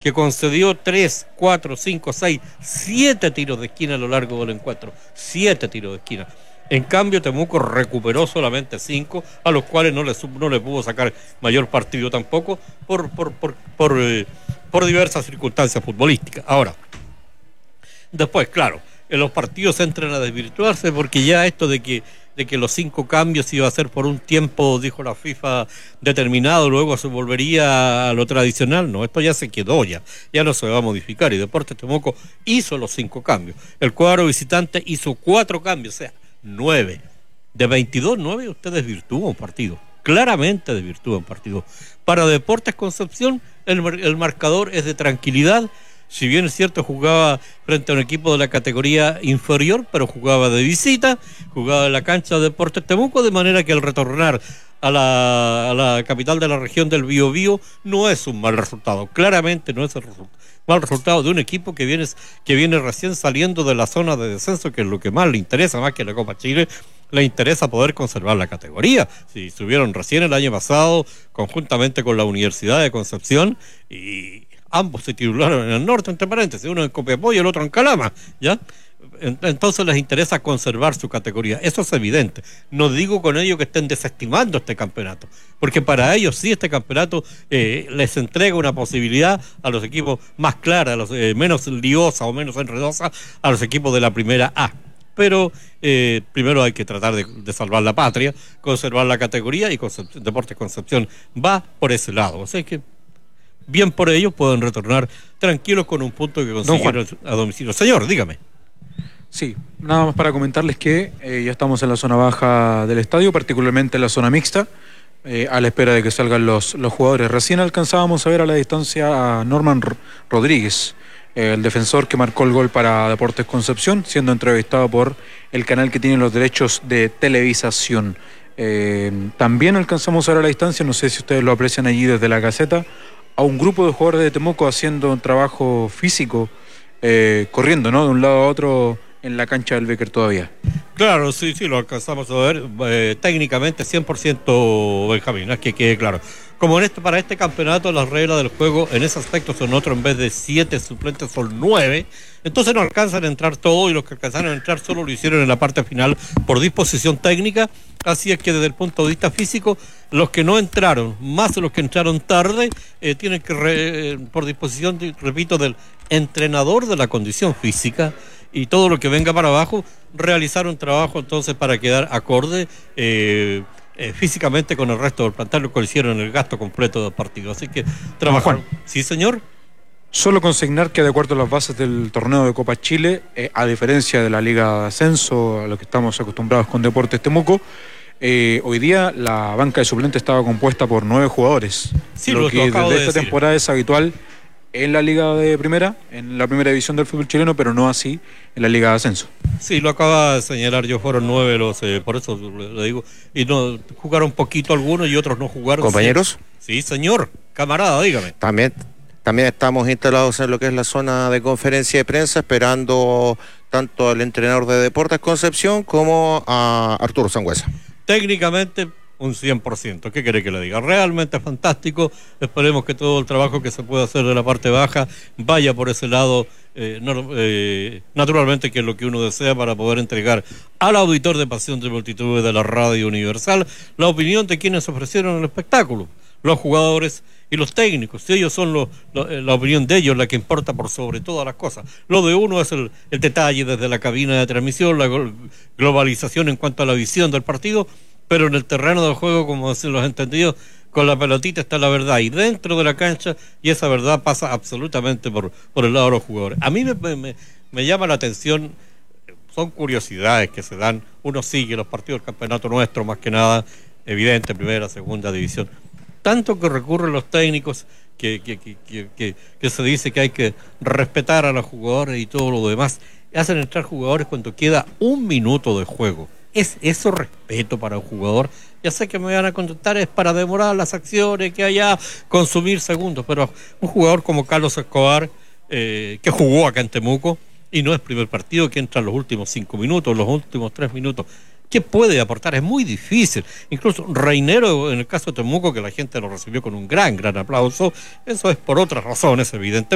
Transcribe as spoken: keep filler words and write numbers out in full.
que concedió tres, cuatro, cinco, seis, siete tiros de esquina a lo largo del encuentro. Siete tiros de esquina. En cambio, Temuco recuperó solamente cinco, a los cuales no le, no le pudo sacar mayor partido tampoco, por, por, por, por, eh, por diversas circunstancias futbolísticas. Ahora, después, claro, en los partidos entran a desvirtuarse, porque ya esto de que, de que los cinco cambios iba a ser por un tiempo, dijo la FIFA, determinado, luego se volvería a lo tradicional, no, esto ya se quedó ya, ya no se va a modificar, y Deportes Temuco hizo los cinco cambios. El cuadro visitante hizo cuatro cambios, o sea, nueve. De veintidós, nueve usted desvirtúa un partido. Claramente desvirtúa un partido. Para Deportes Concepción, el, el marcador es de tranquilidad. Si bien es cierto, jugaba frente a un equipo de la categoría inferior, pero jugaba de visita, jugaba en la cancha de Deportes Temuco, de manera que al retornar a la, a la capital de la región del Biobío no es un mal resultado. Claramente no es el resultado. Mal resultado de un equipo que viene, que viene recién saliendo de la zona de descenso, que es lo que más le interesa, más que la Copa Chile, le interesa poder conservar la categoría. Si subieron recién el año pasado, conjuntamente con la Universidad de Concepción, y ambos se titularon en el norte, entre paréntesis, uno en Copiapó y el otro en Calama, ¿ya? Entonces les interesa conservar su categoría, eso es evidente. No digo con ello que estén desestimando este campeonato, porque para ellos sí este campeonato eh, les entrega una posibilidad a los equipos más clara, a los eh, menos liosa o menos enredosa, a los equipos de la primera A. Pero eh, primero hay que tratar de, de salvar la patria, conservar la categoría, y Concepción, Deportes Concepción va por ese lado. O sea que bien por ellos, pueden retornar tranquilos con un punto que consiguieron a domicilio. Señor, dígame. Sí, nada más para comentarles que eh, ya estamos en la zona baja del estadio, particularmente en la zona mixta, eh, a la espera de que salgan los, los jugadores. Recién alcanzábamos a ver a la distancia a Norman R- Rodríguez, eh, el defensor que marcó el gol para Deportes Concepción, siendo entrevistado por el canal que tiene los derechos de televisación. Eh, también alcanzamos a ver a la distancia, no sé si ustedes lo aprecian allí desde la caseta, a un grupo de jugadores de Temuco haciendo un trabajo físico, eh, corriendo, ¿no?, de un lado a otro en la cancha del Becker todavía. Claro, sí, sí, lo alcanzamos a ver, eh, técnicamente cien por ciento Benjamín, es que quede claro. Como en este, para este campeonato las reglas del juego en ese aspecto son otro, en vez de siete suplentes son nueve, entonces no alcanzan a entrar todos, y los que alcanzaron a entrar solo lo hicieron en la parte final por disposición técnica. Así es que desde el punto de vista físico, los que no entraron, más los que entraron tarde, eh, tienen que, re, eh, por disposición, repito, del entrenador de la condición física, y todo lo que venga para abajo, realizar un trabajo entonces para quedar acorde eh, eh, físicamente con el resto del plantel, lo que hicieron en el gasto completo del partido. Así que trabajaron. Sí, señor. Solo consignar que de acuerdo a las bases del torneo de Copa Chile, eh, a diferencia de la Liga de Ascenso, a lo que estamos acostumbrados con Deportes Temuco, eh, hoy día la banca de suplentes estaba compuesta por nueve jugadores. Sí, lo, lo que acabo desde de esta decir. temporada es habitual en la Liga de Primera, en la primera división del fútbol chileno, pero no así en la Liga de Ascenso. Sí, lo acaba de señalar yo, fueron nueve los, eh, por eso le digo, y no jugaron poquito algunos y otros no jugaron. ¿Compañeros? Sí, sí, señor, camarada, dígame. También, también estamos instalados en lo que es la zona de conferencia de prensa, esperando tanto al entrenador de Deportes Concepción como a Arturo Sangüesa. Técnicamente un cien por ciento, ¿qué quiere que le diga? Realmente fantástico, esperemos que todo el trabajo que se pueda hacer de la parte baja vaya por ese lado, eh, no, eh, naturalmente, que es lo que uno desea para poder entregar al auditor de Pasión de Multitudes de la Radio Universal la opinión de quienes ofrecieron el espectáculo, los jugadores y los técnicos. Si ellos son los, lo, la opinión de ellos la que importa por sobre todas las cosas. Lo de uno es el, el detalle desde la cabina de transmisión, la globalización en cuanto a la visión del partido, pero en el terreno del juego, como dicen los entendidos, con la pelotita está la verdad, y dentro de la cancha, y esa verdad pasa absolutamente por, por el lado de los jugadores. A mí me, me, me llama la atención, son curiosidades que se dan, uno sigue los partidos del campeonato nuestro, más que nada, evidente, primera, segunda división, tanto que recurren los técnicos, que, que, que, que, que, que se dice que hay que respetar a los jugadores y todo lo demás, hacen entrar jugadores cuando queda un minuto de juego. ¿Es eso respeto para un jugador? Ya sé que me van a contestar, es para demorar las acciones, que haya consumir segundos, pero un jugador como Carlos Escobar, eh, que jugó acá en Temuco, y no es primer partido, que entra en los últimos cinco minutos, los últimos tres minutos, ¿qué puede aportar? Es muy difícil. Incluso Reinero, en el caso de Temuco, que la gente lo recibió con un gran, gran aplauso, eso es por otras razones, evidentemente.